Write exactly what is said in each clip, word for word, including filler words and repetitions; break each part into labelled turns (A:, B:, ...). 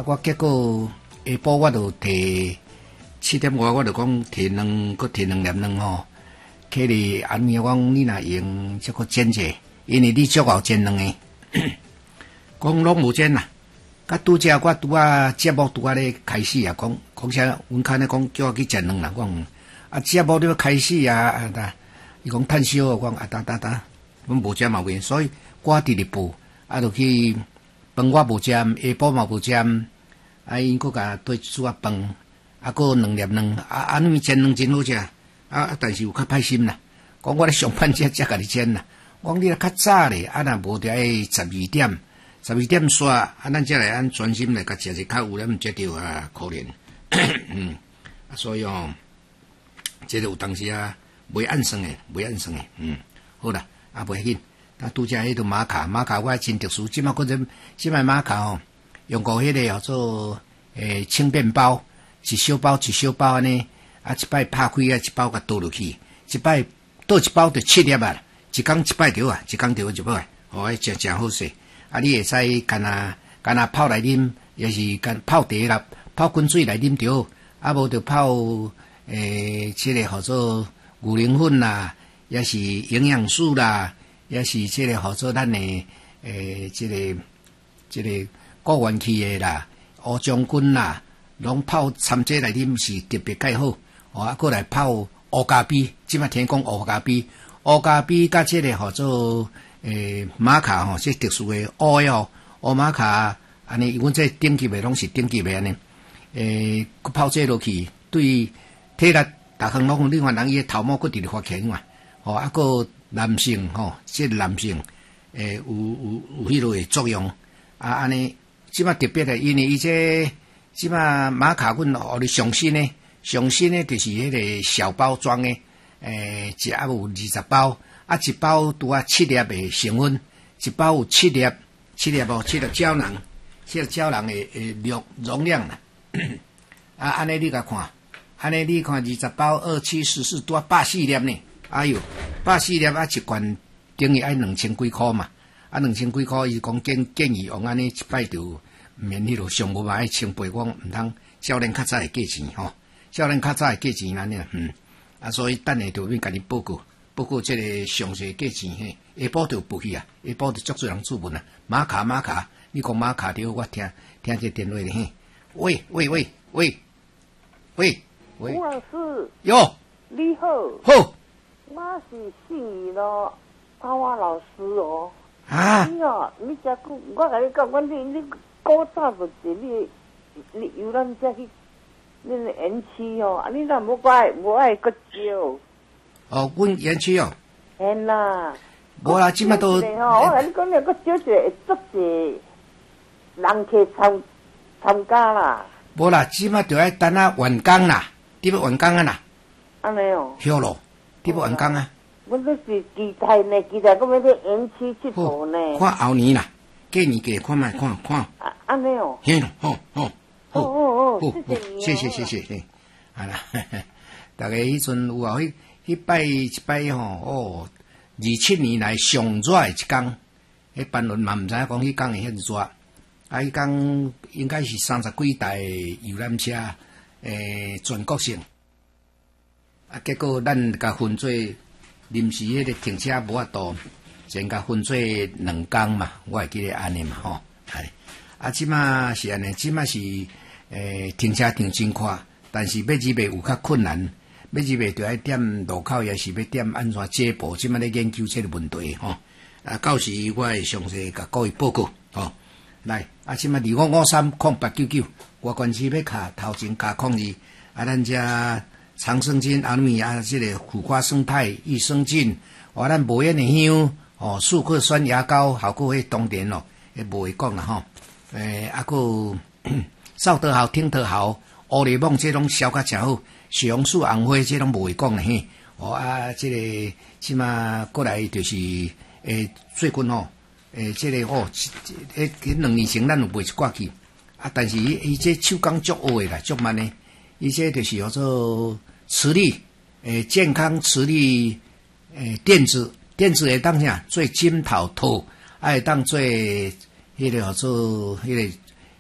A: 啊，我结果下晡我就摕七点外，我就讲摕两，佮摕两粒卵吼。去哩安尼讲，你若用这个煎者，因为你足够煎卵个，讲拢无煎啦。甲拄则我拄啊节目拄啊咧开始啊，讲讲啥，阮看咧讲叫我去煎卵啦，我讲啊节目咧开始啊啊哒，伊讲趁烧啊，讲啊哒哒哒，阮无煎嘛袂，所以我直直报啊，就去饭我无煎，下晡嘛无煎，啊因佫甲对煮啊饭，啊佫两粒卵，啊安尼煎卵真好食。啊！但是有较歹心啦，讲我咧上班才才甲你煎啦。我讲你咧较早咧，啊若无得十二点，十二点煞，啊咱才来按专心来甲食一较有咧，毋则着啊可怜。嗯，啊所以哦，这个有当时啊，袂按算诶，袂按算诶。嗯，好啦，啊袂要紧。啊拄则迄个玛卡，玛卡我真特殊，即马嗰阵，即摆玛卡吼，用过迄个叫做诶轻便包，一小包一小包安尼。啊！一摆拍开啊，一包甲倒落去，一摆倒一包就七粒啊，一工一摆着啊，一工着一摆，哦，迄真真好势。啊，你会使干若干若泡来啉，也是干泡茶啦，泡滚水来啉着，啊无着泡诶，即、这个叫做牛奶粉啦，也是营养素啦，也是即个叫做咱诶诶，即、这个即、这个固元气诶啦，乌将军啦，拢泡掺这来啉是特别介好。哦，啊，过来泡乌咖啡，即摆听讲乌咖啡，乌咖啡甲即个叫做诶玛卡吼，即特殊诶乌诶吼，乌玛卡安尼，阮这顶级诶拢是顶级诶安尼，诶，佮泡这落去，对体力逐项拢另外人伊头毛佮直直发起嘛，吼，啊，个男性吼，即个男性诶有有有迄落诶作用，啊，安尼即摆特别诶，因为伊这即摆玛卡阮互你上新诶。上新诶，就是迄个小包装诶，诶，一盒有二十包，啊，一包拄啊七粒诶成分，一包有七粒，七粒哦，七粒胶囊，七粒胶囊诶诶容容量啦。啊，安尼你甲看，安尼你看二十包二七十四拄啊百四粒呢，哎哟，百四粒啊一罐等于爱两千几箍嘛，啊两千几箍伊讲建建议用安尼一摆就免迄落上无嘛爱千八，我毋通少年较早会价钱吼。少年较早会价钱安尼啊，嗯，啊，所以等下就免甲你报告，报告这个详细价钱嘿，下晡就报去啊，下晡就足多人注文啊，玛卡玛卡，你讲玛卡着我听听这电话咧嘿，喂喂喂喂喂喂，
B: 吴老师，
A: 哟，
B: 你好，
A: 好，
B: 我是姓余咯，阿华老师哦，
A: 啊，
B: 你哦，你只我我甲你讲，我你你古早就是你你由咱遮去。恁园区哦，啊，你若无爱无爱个招？
A: 哦，阮园区哦，
B: 嘿啦，
A: 无啦，即摆都，
B: 吼，我甲你讲，你个招者会足济人去参参加啦。
A: 无啦，即摆着爱等啊完工啦，你要完工啊啦，
B: 安尼哦，
A: 晓咯，你要完工啊？
B: 我都是期待呢，期待讲要去园区佚佗呢。
A: 看后年啦，过年过看卖看看。
B: 啊，安尼哦。
A: 嘿咯，好好。
B: 哦哦哦，
A: 谢谢谢谢谢谢，好啦，大家迄阵有啊，迄迄摆一摆吼，哦，二七年来上热诶一工，迄班轮嘛毋知影讲迄工会遐热，啊，迄工应该是三十几台游览车，诶，全国性，啊，结果咱甲分做临时迄个停车无法度，先甲分做两工嘛，我会记得安尼嘛吼，系，啊，即马是安尼，即马是。诶，停车场真快，但是要入去有较困难，要入去就要点路口，也是要点安怎接驳，即摆咧研究这个问题吼。啊，到时我会详细甲各位报告吼。来，啊，即摆二五五三空八九九，我关系要卡头前加控制，啊，咱遮长生津、阿米啊，这个苦瓜生态、益生菌，哦，咱无烟的香，哦，树克酸牙膏，还有迄当然咯，迄无会讲啦吼。诶，啊个。扫得好，听得好，乌里梦这种消较真好，西红柿红花这种无会讲嘿。哦啊，这个即马过来就是诶，最近吼，诶，这个哦，诶，两年前咱有卖一挂去，啊，但是伊伊这手工足好诶啦，足慢诶，伊这就是叫做磁力，诶，健康磁力，诶，电子电子会当啥做金头套，啊会当做迄个叫做迄个。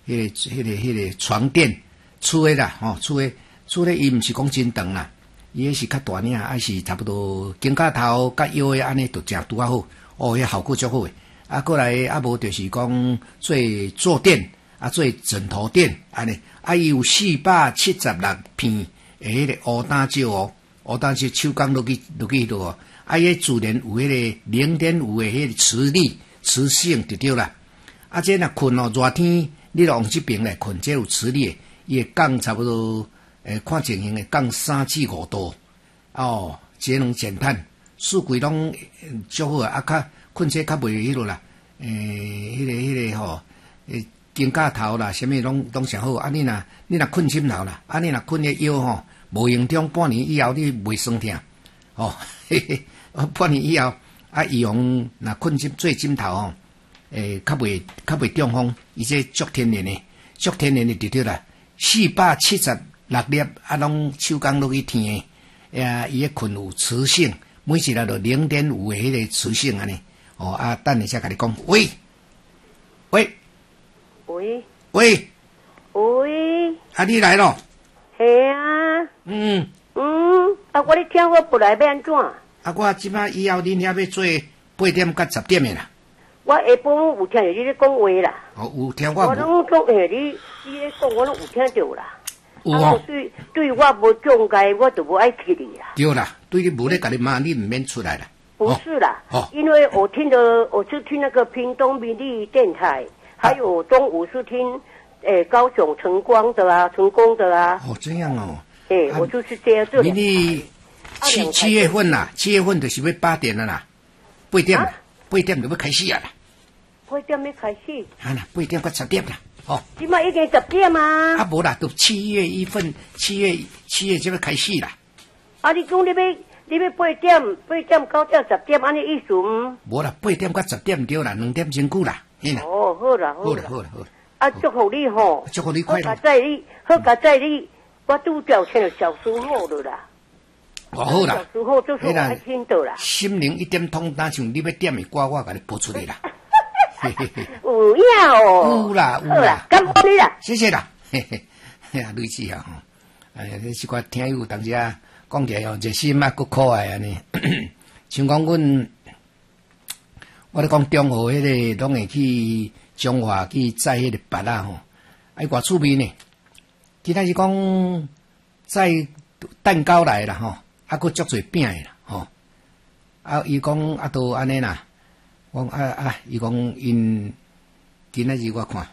A: 迄、那个、迄、那个、迄、那个床垫厝诶啦，吼，厝诶，厝诶，伊毋是讲真长啦，伊迄是较大领，还是差不多肩胛头甲腰诶，安尼就诚拄啊好，哦，迄效果足好诶。啊，过来啊，无就是讲做坐垫，啊，做枕头垫，安尼，啊，伊有四百七十六片诶，迄个乌胆石哦，乌胆石手工落去落去迄度哦，啊，伊自然有迄个零点五诶，迄个磁力磁性就对啦。啊，这若困哦，热天你着往这边来困，这有磁力诶，伊会降差不多诶，看情形会降三至五度哦，节能减碳，四季拢足好啊，啊，较。困车较袂迄落啦，诶、欸，迄、那个、迄、那个吼，诶，肩胛头啦，啥物拢拢上好。啊，你若你若困枕头啦，啊，你若困个腰吼，无用中半年以后你袂酸痛，哦，嘿嘿，半年以后啊，预防若困枕做枕头吼，诶、欸，较袂较袂中风，伊这足天然诶，足天然诶就对啦，四百七十六粒啊，拢手工落去填诶，啊，伊诶困有磁性，每一粒就零点五诶迄个磁性安尼。哦啊，等一下甲你讲，喂，喂，
B: 喂，
A: 喂，
B: 喂，
A: 啊，你来咯？
B: 系啊，
A: 嗯
B: 嗯，啊，我咧听我本来要安怎？
A: 啊，我即摆以后恁遐要做八點甲十點的啦。
B: 我下晡有聽着你咧講話啦。
A: 哦，有聽我。
B: 我攏講誒，你你咧講，我攏有聽着啦。
A: 有哦。
B: 啊、對對我無障礙，我就無愛去你啦。
A: 對啦，對你無咧甲你罵，你唔免出來啦。
B: 不是啦，
A: 哦，
B: 因為我聽的我是聽那個屏東民立電台，啊、還有中午是聽誒、欸、高雄晨光的啊，成功的啊。
A: 哦，這樣哦。
B: 誒、欸啊，我就是這樣。
A: 民立七七月份啦，七月份就是要八點啦啦，八點啦，八點就要開始啊啦。
B: 八點要開始。
A: 啊啦，八點到十點啦，哦。
B: 今麥已經十點啊。
A: 啊，無啦，都七月一份，七月七月就要開始啦。
B: 啊，你講你要。你要八點，八點到到十點，安尼意思唔？
A: 無啦，八點到十點對啦，兩點真久啦，嘿啦。
B: 哦，好啦，
A: 好啦，好啦，好啦。
B: 啊，祝福你吼！
A: 祝福你快樂。
B: 好在你，好在你，我拄着聽到小師傅了啦。
A: 哦，好啦。
B: 小師傅就是我愛聽到啦。
A: 心靈一點通，但像你要點的歌，我甲你播出來啦。
B: 有影哦。
A: 有啦，有啦。
B: 感謝你啦。
A: 謝謝啦。嘿嘿，哎呀，類似啊，哎呀，這是個聽友當時啊。講起來哦，熱心啊，佫可愛安尼。像講阮，我咧講中和迄個，攏會去中華去載迄個拔啊吼，哎，偌趣味呢。其他是講載蛋糕來啦吼，啊，佫足濟餅誒啦吼。啊，伊講啊，都安尼啦。我啊啊，伊講因今仔日我看，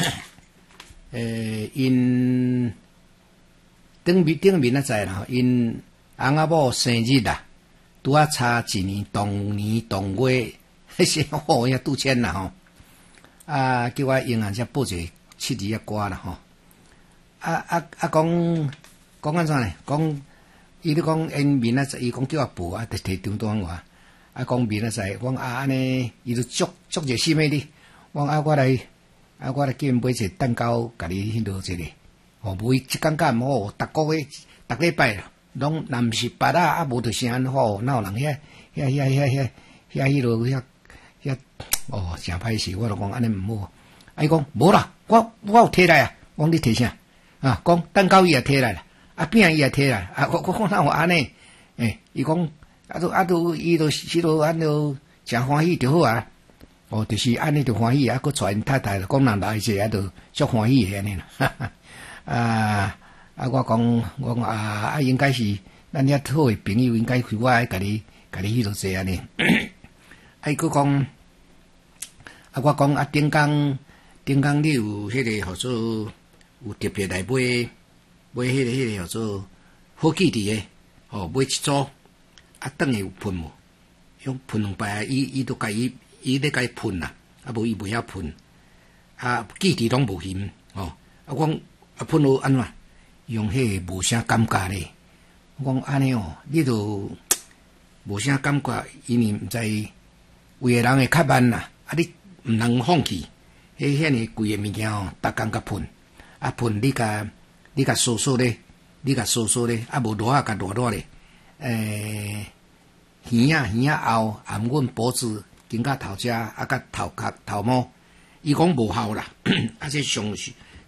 A: 誒，因頂面頂面啊在啦，因。翁仔某生日啦，拄啊差一年，同年同月，迄些好呀拄簽啦吼。啊，叫我英啊才報一個七字啊歌啦吼。啊啊啊講講安怎呢？講伊咧講因面仔伊講叫我報啊，摕摕張單我。啊講面仔載，我啊安尼，伊就足足熱心誒哩。我啊我來啊我來叫因買一個蛋糕，甲你迄落一個。哦，無伊即感覺毋好，逐個月逐禮拜啦。攏若毋是別啊，啊無就啥安好，哪有人遐遐遐遐遐遐迄落遐遐哦，誠歹勢，我就講安尼毋好。啊伊講無啦，我我有摕來啊，我講你摕啥啊？講蛋糕伊也摕來啦，啊餅伊也摕來，啊我我講哪有安尼？誒，伊講啊都啊都伊都迄落安都誠歡喜就好啊。哦，就是安尼就歡喜啊，佫帶因太太講人來者啊，就足歡喜誒安尼啦，啊。啊，我講我講啊啊，應該是咱遐好誒朋友，應該是我愛甲你甲你迄落坐安尼。啊，伊佫講啊，我講啊，頂工頂工你有迄個號做有特別來買買迄個迄個號做好記佇誒，哦，買一組啊，等下有噴無？用噴兩擺啊，伊伊都甲伊伊咧甲伊噴啦，啊無伊袂曉噴，啊記佇攏無鹹哦，啊我講啊噴落安怎？用迄個無啥感覺咧，我講安尼哦，你都無啥感覺，因為毋知有個人會較慢啦，啊你毋能放棄，迄遐尼貴個物件哦，逐工甲噴，啊噴你甲你甲掃掃咧，你甲掃掃咧，啊無熱啊甲熱熱咧，誒耳啊耳啊後含阮脖子肩胛頭遮啊甲頭殼頭毛，伊講無效啦，啊這上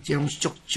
A: 这种足足